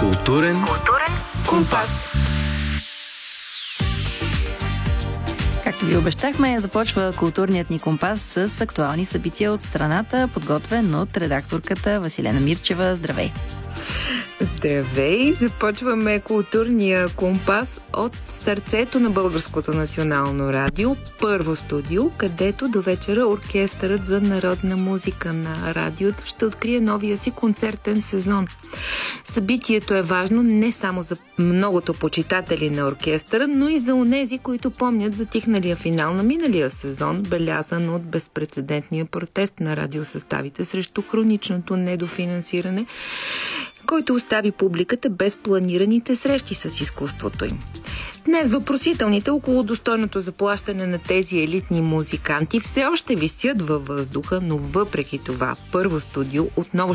Културен компас. Както ви обещахме, започва културният ни компас с актуални събития от страната, подготвен от редакторката Василена Мирчева. Здравей! Здравей! Започваме културния компас от сърцето на Българското национално радио, Първо студио, където до вечера Оркестърът за народна музика на радиото ще открие новия си концертен сезон. Събитието е важно не само за многото почитатели на оркестъра, но и за онези, които помнят затихналия финал на миналия сезон, белязан от безпрецедентния протест на радиосъставите срещу хроничното недофинансиране, който остави публиката без планираните срещи с изкуството им. Днес въпросителните около достойното заплащане на тези елитни музиканти все още висят във въздуха, но въпреки това Първо студио отново